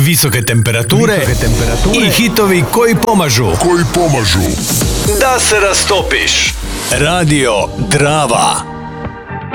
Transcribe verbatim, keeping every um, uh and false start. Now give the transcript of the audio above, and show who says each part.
Speaker 1: visoke temperature,
Speaker 2: Visoke temperature
Speaker 1: i hitovi koji pomažu
Speaker 3: koji pomažu
Speaker 1: da se rastopiš. Radio Drava.